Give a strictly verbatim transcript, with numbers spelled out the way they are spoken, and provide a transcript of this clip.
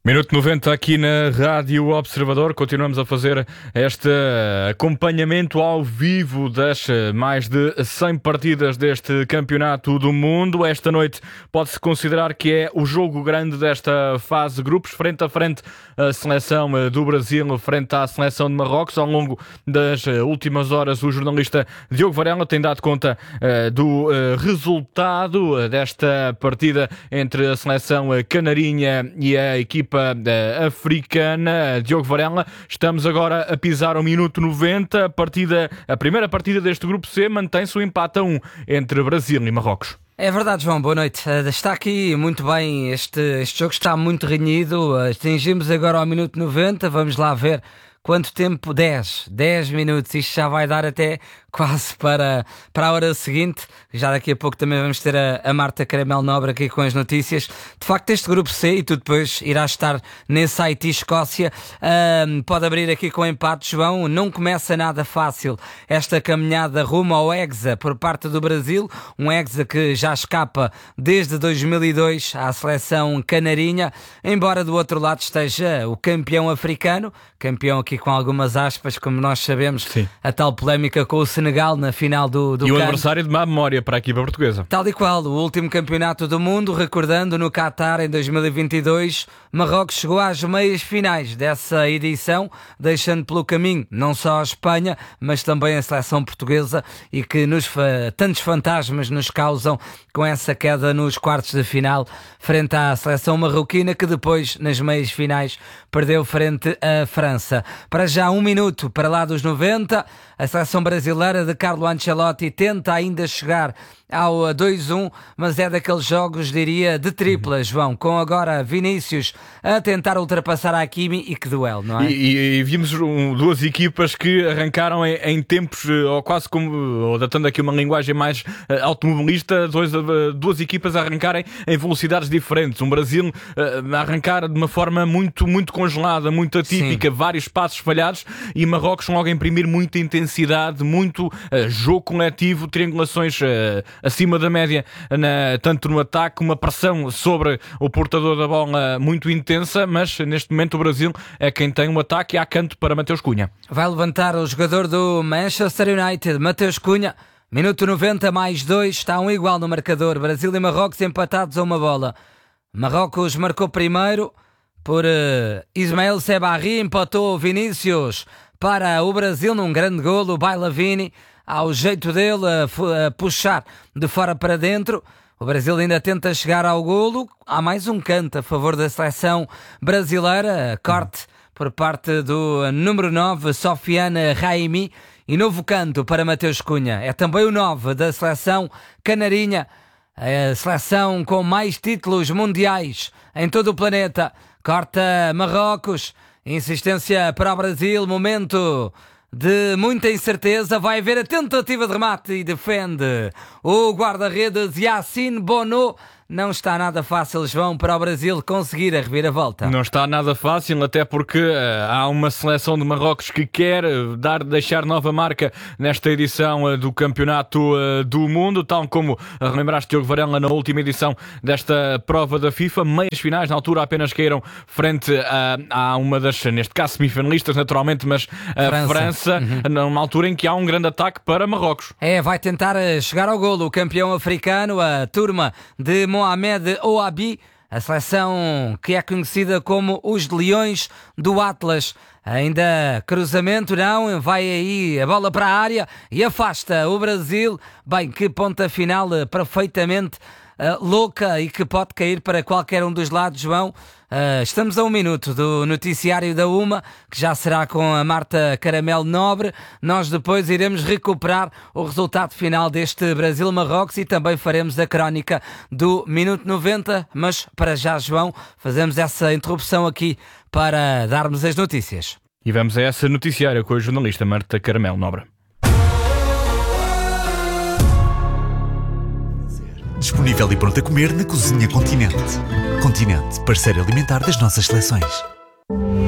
Minuto noventa aqui na Rádio Observador. Continuamos a fazer este acompanhamento ao vivo das mais de cem partidas deste Campeonato do Mundo. Esta noite pode-se considerar que é o jogo grande desta fase de grupos, frente a frente a seleção do Brasil frente à seleção de Marrocos. Ao longo das últimas horas, o jornalista Diogo Varela tem dado conta uh, do uh, resultado desta partida entre a seleção canarinha e a equipa africana. Diogo Varela, estamos agora a pisar o minuto noventa. A, partida, a primeira partida deste grupo C mantém-se o empate a um entre Brasil e Marrocos. É verdade, João, boa noite. Está aqui muito bem, este, este jogo está muito renhido. Atingimos agora ao minuto noventa, vamos lá ver quanto tempo. dez, dez minutos, isto já vai dar até quase para, para a hora seguinte. Já daqui a pouco também vamos ter a, a Marta Caramelo Nobre aqui com as notícias. De facto, este grupo C, e tu depois irás estar nesse Haiti-Escócia, um, pode abrir aqui com empate, João. Não começa nada fácil esta caminhada rumo ao Hexa por parte do Brasil, um Hexa que já escapa desde dois mil e dois à seleção canarinha, embora do outro lado esteja o campeão africano, campeão aqui com algumas aspas, como nós sabemos. Sim. A tal polémica com o Senegal na final do, do E o CAN. adversário de má memória para a equipa portuguesa. Tal e qual, o último campeonato do mundo, recordando, no Qatar em dois mil e vinte e dois, Marrocos chegou às meias finais dessa edição, deixando pelo caminho não só a Espanha, mas também a seleção portuguesa, e que nos fa- tantos fantasmas nos causam com essa queda nos quartos de final frente à seleção marroquina, que depois nas meias finais perdeu frente à França. Para já um minuto para lá dos noventa, a seleção brasileira de Carlo Ancelotti tenta ainda chegar ao dois a um, mas é daqueles jogos, diria, de tripla, João, com agora Vinícius a tentar ultrapassar a Hakimi, e que duelo, não é? E, e, e vimos um, duas equipas que arrancaram em, em tempos, ou quase como, ou adaptando aqui uma linguagem mais uh, automobilista, dois, uh, duas equipas a arrancarem em velocidades diferentes. Um Brasil uh, a arrancar de uma forma muito, muito congelada, muito atípica, Sim. vários passos falhados, e Marrocos logo a imprimir muita intensidade, muito uh, jogo coletivo, triangulações uh, acima da média, na, tanto no ataque, uma pressão sobre o portador da bola muito intensa, mas neste momento o Brasil é quem tem um ataque e há canto para Mateus Cunha. Vai levantar o jogador do Manchester United, Mateus Cunha. Minuto noventa mais dois, está um igual no marcador. Brasil e Marrocos empatados a uma bola. Marrocos marcou primeiro por uh, Ismael Sebarri, empatou Vinícius para o Brasil num grande golo. Bailavini, ao jeito dele, a, a puxar de fora para dentro. O Brasil ainda tenta chegar ao golo. Há mais um canto a favor da seleção brasileira. Corte por parte do número nove, Sofiane Raimi. E novo canto para Mateus Cunha. É também o nove da seleção canarinha. A seleção com mais títulos mundiais em todo o planeta. Corta Marrocos. Insistência para o Brasil. Momento de muita incerteza. Vai haver a tentativa de remate e defende o guarda-redes Yassine Bono. Não está nada fácil, João, para o Brasil conseguir a reviravolta. Não está nada fácil, até porque uh, há uma seleção de Marrocos que quer uh, dar, deixar nova marca nesta edição uh, do Campeonato uh, do Mundo, tal como uh, relembraste, Diogo Varela, na última edição desta prova da FIFA. Meias finais, na altura apenas caíram frente a, a uma das, neste caso, semifinalistas, naturalmente, mas a França, França uhum. numa altura em que há um grande ataque para Marrocos. É, vai tentar chegar ao golo o campeão africano, a turma de Mohamed Ouabi, a seleção que é conhecida como os Leões do Atlas. Ainda cruzamento, não, vai aí a bola para a área e afasta o Brasil. Bem, que ponta final perfeitamente uh, louca e que pode cair para qualquer um dos lados, João. Uh, estamos a um minuto do noticiário da Uma, que já será com a Marta Caramelo Nobre. Nós depois iremos recuperar o resultado final deste Brasil-Marrocos e também faremos a crónica do minuto noventa. Mas para já, João, fazemos essa interrupção aqui para darmos as notícias. E vamos a essa noticiária com a jornalista Marta Caramelo Nobre. Disponível e pronto a comer na Cozinha Continente. Continente, parceiro alimentar das nossas seleções.